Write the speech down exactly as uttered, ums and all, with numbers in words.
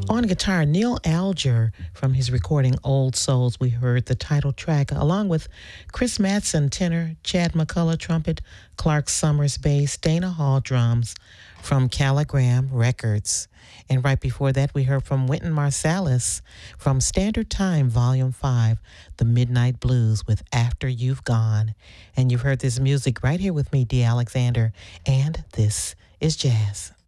On guitar, Neil Alger from his recording Old Souls. We heard the title track along with Chris Matson, tenor, Chad McCullough, trumpet, Clark Summers, bass, Dana Hall, drums from Caligram Records. And right before that, we heard from Wynton Marsalis from Standard Time, Volume five, The Midnight Blues with After You've Gone. And you've heard this music right here with me, Dee Alexander, and this is Jazz.